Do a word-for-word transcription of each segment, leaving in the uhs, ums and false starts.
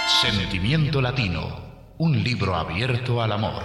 Sentimiento Latino, un libro abierto al amor.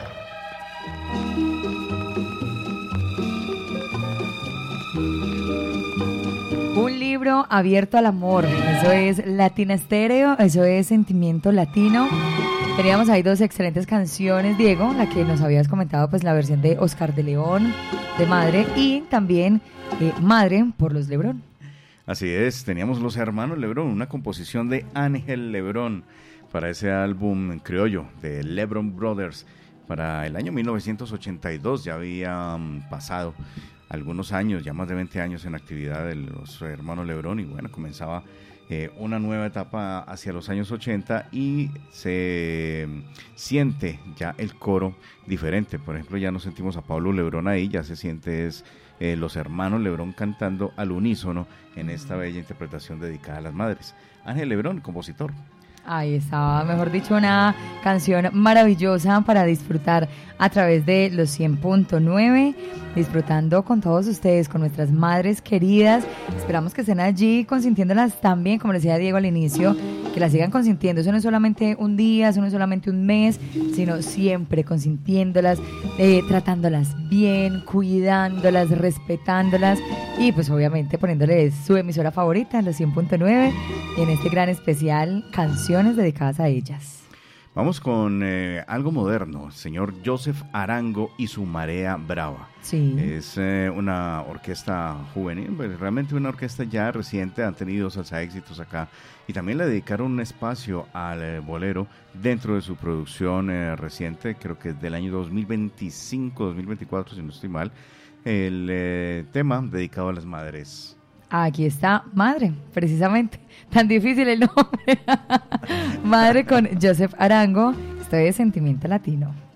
Un libro abierto al amor, eso es Latina Estéreo, eso es Sentimiento Latino. Teníamos ahí dos excelentes canciones, Diego, la que nos habías comentado, pues la versión de Oscar de León, de Madre, y también eh, Madre por los Lebrón. Así es, teníamos Los Hermanos Lebrón, una composición de Ángel Lebrón para ese álbum criollo de Lebron Brothers. Para el año mil novecientos ochenta y dos ya habían pasado algunos años, ya más de veinte años en actividad de Los Hermanos Lebrón, y bueno, comenzaba eh, una nueva etapa hacia los años ochenta y se siente ya el coro diferente. Por ejemplo, ya no sentimos a Pablo Lebrón ahí, ya se siente es eh, Los Hermanos Lebrón cantando al unísono en esta bella interpretación dedicada a las madres. Ángel Lebrón, compositor. Ahí estaba, mejor dicho, una canción maravillosa para disfrutar a través de los cien punto nueve, disfrutando con todos ustedes, con nuestras madres queridas. Esperamos que estén allí consintiéndolas también, como decía Diego al inicio, que las sigan consintiendo. Eso no es solamente un día, eso no es solamente un mes, sino siempre consintiéndolas, eh, tratándolas bien, cuidándolas, respetándolas y pues obviamente poniéndoles su emisora favorita, los cien punto nueve, en este gran especial, canciones dedicadas a ellas. Vamos con eh, algo moderno, señor Joseph Arango y su Marea Brava. Sí. Es eh, una orquesta juvenil, pues, realmente una orquesta ya reciente, han tenido salsa éxitos acá, y también le dedicaron un espacio al eh, bolero dentro de su producción eh, reciente, creo que es del año dos mil veinticinco, dos mil veinticuatro, si no estoy mal, el eh, tema dedicado a las madres. Aquí está Madre, precisamente. Tan difícil el nombre. Madre con Joseph Arango. Esto es Sentimiento Latino.